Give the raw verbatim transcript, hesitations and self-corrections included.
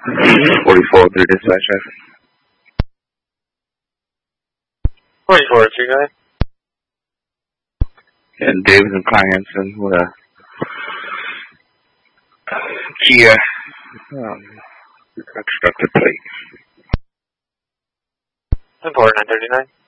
forty-four to the dispatcher. forty-four three nine. And Davis and Clarence with a Kia um, constructed plate. ten four nine thirty-nine.